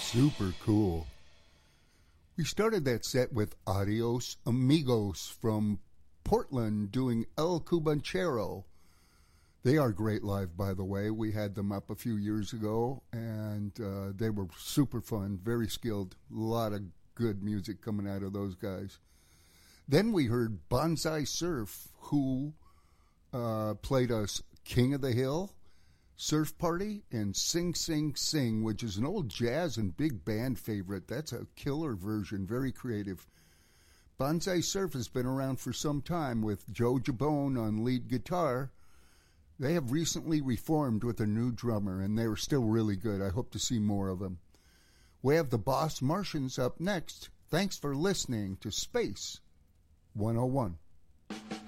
Super cool. We started that set with Adios Amigos from Portland doing El Cubanchero. They are great live, by the way. We had them up a few years ago, and they were super fun, very skilled. A lot of good music coming out of those guys. Then we heard Bonsai Surf, who played us King of the Hill, Surf Party, and Sing Sing Sing, which is an old jazz and big band favorite. That's a killer version, very creative. Bonsai Surf has been around for some time with Joe Gibbone on lead guitar. They have recently reformed with a new drummer, and they're still really good. I hope to see more of them. We have the Boss Martians up next. Thanks for listening to Space 101.